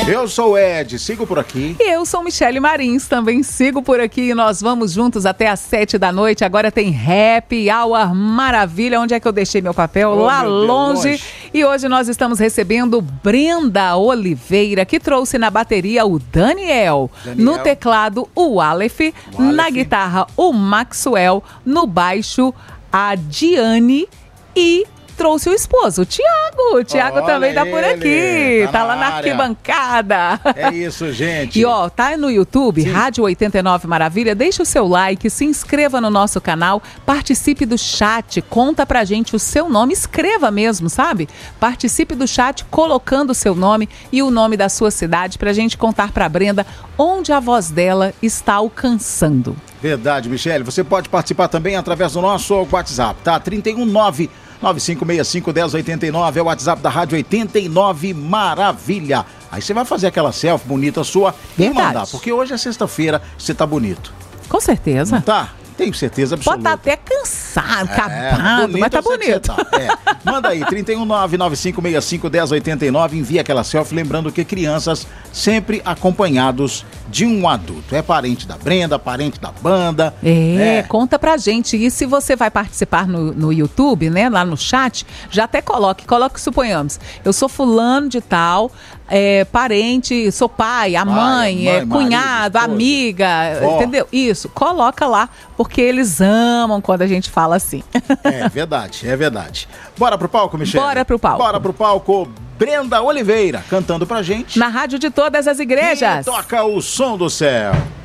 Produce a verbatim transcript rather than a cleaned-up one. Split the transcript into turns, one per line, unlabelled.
Eu sou o Ed, sigo por aqui.
E eu sou Michele Marins, também sigo por aqui. E nós vamos juntos até às sete da noite. Agora tem Happy Hour Maravilha. Onde é que eu deixei meu papel? Oh, Lá meu Deus, longe. longe. E hoje nós estamos recebendo Brenda Oliveira, que trouxe na bateria o Daniel, Daniel. no teclado o Aleph, o Aleph, na guitarra o Maxwell, no baixo a Diane e trouxe o esposo, o Tiago. O Tiago Olha também tá por aqui. Tá, tá lá na arquibancada.
É isso, gente.
E ó, tá no YouTube, Sim. Rádio oitenta e nove Maravilha. Deixa o seu like, se inscreva no nosso canal, participe do chat, conta pra gente o seu nome, escreva mesmo, sabe? Participe do chat colocando o seu nome e o nome da sua cidade pra gente contar pra Brenda onde a voz dela está alcançando.
Verdade, Michele. Você pode participar também através do nosso WhatsApp, tá? trinta e um, nove nove cinco seis cinco, um zero oito nove é o WhatsApp da Rádio oitenta e nove Maravilha. Aí você vai fazer aquela selfie bonita sua Verdade. e mandar, porque hoje é sexta-feira, você tá bonito.
Com certeza.
Não tá? Tenho certeza absoluta.
Pode estar até cansado, acabado, é, mas tá bonito. Tá.
É. Manda aí, trinta e um, nove nove cinco seis cinco, um zero oito nove, envia aquela selfie, lembrando que crianças sempre acompanhados de um adulto. É parente da Brenda, parente da banda.
É, é. Conta pra gente. E se você vai participar no, no YouTube, né, lá no chat, já até coloque, coloque, suponhamos, eu sou fulano de tal, é, parente, sou pai, a pai, mãe, mãe, é, cunhado, marido, amiga, oh. entendeu? Isso, coloca lá, porque eles amam quando a gente fala assim.
É verdade, é verdade. Bora pro palco, Michele?
Bora pro palco.
Bora pro palco. Brenda Oliveira, cantando pra gente.
Na rádio de todas as igrejas.
E toca o som do céu.